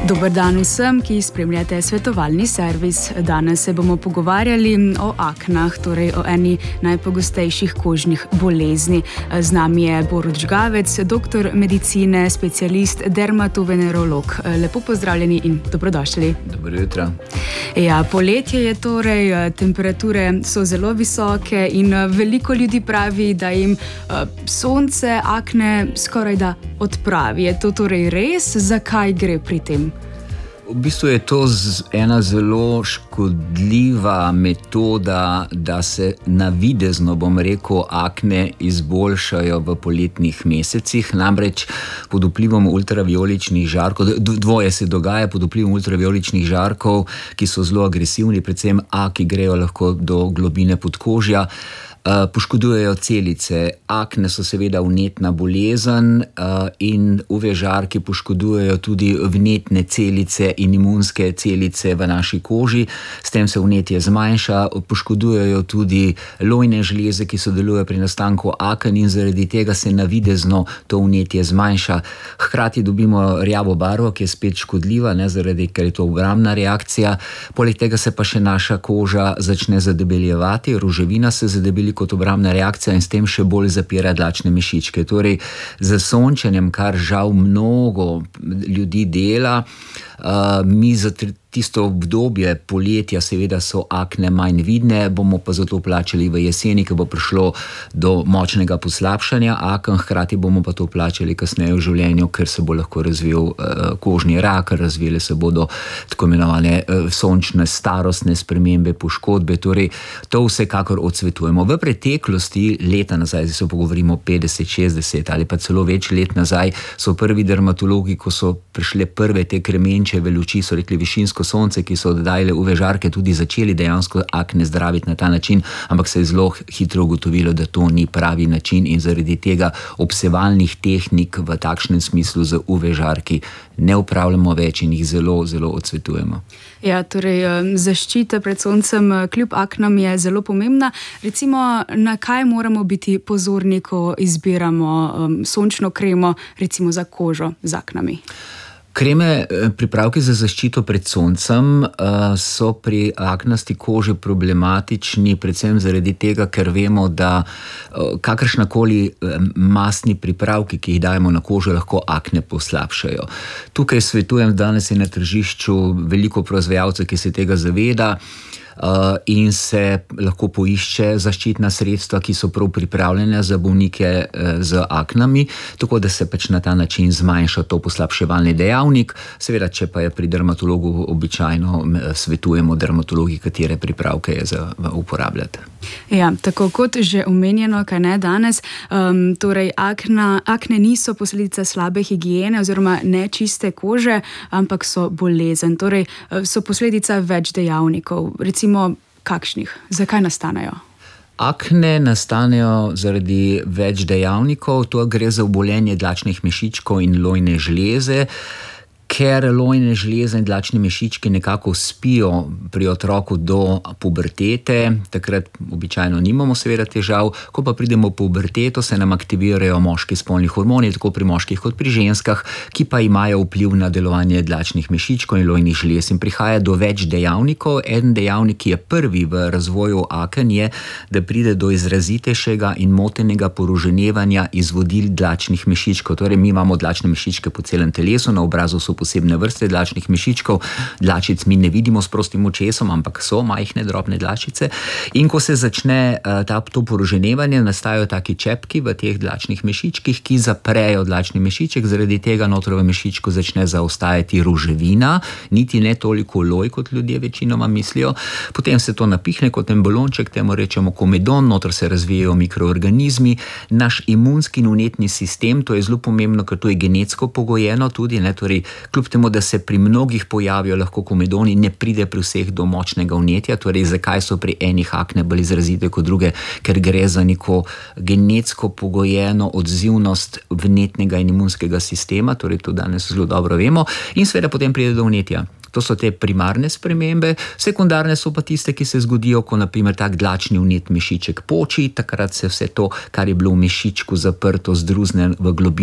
Dober dan vsem, ki spremljate svetovalni servis. Danes se bomo pogovarjali o aknah, torej o eni najpogostejših kožnih bolezni. Z nami je Borut Žgavec, doktor medicine, specialist, dermatovenerolog. Lepo pozdravljeni in dobrodošli. Dobro jutro. Ja, poletje je torej, temperature so zelo visoke in veliko ljudi pravi, da jim sonce akne skorajda odpravi. Je to torej res? Zakaj gre pri tem? V bistvu je to ena zelo škodljiva metoda, da se navidezno, bom rekel, akne izboljšajo v poletnih mesecih. Namreč pod vplivom ultravijoličnih žarkov, dvoje se dogaja pod vplivom ultravijoličnih žarkov, ki so zelo agresivni, predvsem A, ki grejo lahko do globine podkožja, poškodujejo celice. Akne so seveda vnetna bolezen in UV žarki poškodujejo tudi vnetne celice in imunske celice v naši koži. S tem se vnetje zmanjša, poškodujejo tudi lojne žleze, ki sodelujejo pri nastanku aken in zaradi tega se navidezno to vnetje zmanjša. Hkrati dobimo rjavo barvo, ki je spet škodljiva, ker je to obrambna reakcija. Poleg tega se pa še naša koža začne zadebeljevati, roževina se zadebeli kot obrambna reakcija in s tem še bolj zapira dlačne mišičke. Torej, z sončenjem, kar žal mnogo ljudi dela, mi za tisto obdobje poletja seveda so akne manj vidne, bomo pa zato plačali v jeseni, ko bo prišlo do močnega poslabšanja aken, hkrati bomo pa to plačali kasneje v življenju, ker se bo lahko razvil kožni rak, razvile se bodo tako imenovane sončne starostne spremembe, poškodbe, torej to vsekakor odsvetujemo. V preteklosti, leta nazaj, zdaj se pogovorimo 50, 60 ali pa celo več let nazaj, so prvi dermatologi, ko so prišle prve te kremenčeve luči, so rekli višinsko sonce, ki so oddajale UV žarke, tudi začeli dejansko akne zdraviti na ta način, ampak se je zelo hitro ugotovilo, da to ni pravi način in zaradi tega obsevalnih tehnik v takšnem smislu z UV žarki ne upravljamo več in jih zelo, zelo odsvetujemo. Ja, torej zaščita pred soncem kljub aknam je zelo pomembna. Recimo, na kaj moramo biti pozorni, ko izbiramo sončno kremo, recimo za kožo z aknami? Kreme, pripravki za zaščito pred soncem so pri aknasti koži problematični, predvsem zaradi tega, ker vemo, da kakršnakoli mastni pripravki, ki jih dajemo na kožo, lahko akne poslabšajo. Tukaj svetujem, danes je na tržišču veliko proizvajalcev, ki se tega zaveda, in se lahko poišče zaščitna sredstva, ki so prav pripravljene za bolnike z aknami, tako da se pač na ta način zmanjša to poslabševalni dejavnik. Seveda, če pa je pri dermatologu običajno svetujemo dermatologi, katere pripravke je za uporabljati. Ja, tako kot že omenjeno, kaj ne danes, torej akne niso posledica slabe higiene oziroma nečiste kože, ampak so bolezen, torej so posledica več dejavnikov. Recimo, kakšnih? Zakaj nastanejo? Akne nastanejo zaradi več dejavnikov, to gre za obolenje dlačnih mišičkov in lojne žleze, ker lojne žleze in dlačne mišičke nekako spijo pri otroku do pubertete, takrat običajno nimamo seveda težav, ko pa pridemo v puberteto, se nam aktivirajo moški spolni hormoni, tako pri moških kot pri ženskah, ki pa imajo vpliv na delovanje dlačnih mišičkov in lojnih žlez in prihaja do več dejavnikov. Eden dejavnik, ki je prvi v razvoju aken, je, da pride do izrazitejšega in motenega poroženevanja izvodil dlačnih mišičkov. Torej, mi imamo dlačne mišičke po celem telesu, na obrazu so posebne vrste dlačnih mišičkov. Dlačic mi ne vidimo s prostim očesom, ampak so majhne, drobne dlačice. In ko se začne to poroženevanje, nastajajo taki čepki v teh dlačnih mišičkih, ki zaprejo dlačni mišiček, zaradi tega noter v mišičku začne zaostajati roževina, niti ne toliko loj, kot ljudje večinoma mislijo. Potem se to napihne kot en balonček, temu rečemo komedon, noter se razvijajo mikroorganizmi. Naš imunski in vnetni sistem, to je zelo pomembno, ker to je genetsko pogojeno tudi, torej kljub temu, da se pri mnogih pojavijo lahko komedoni, ne pride pri vseh do močnega vnetja. Torej, zakaj so pri enih akne bolj izrazite kot druge? Ker gre za neko genetsko pogojeno odzivnost vnetnega in imunskega sistema, torej to danes zelo dobro vemo, in seveda potem pride do vnetja. To so te primarne spremembe, sekundarne so pa tiste, ki se zgodijo, ko na primer tak dlačni vnet mišiček poči, takrat se vse to, kar je bilo v mišičku zaprto, zdruzne v globini